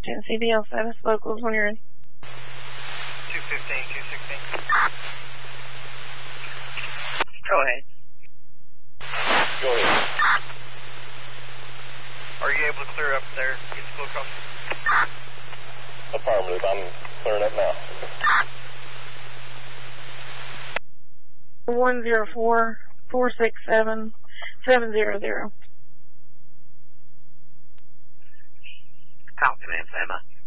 10 CDL status, locals when you're ready. 215, 216. Go ahead. Go ahead. Are you able to clear up there? Get the close up. Affirmative. I'm clearing up now. 104-467-700. Falcon Emma.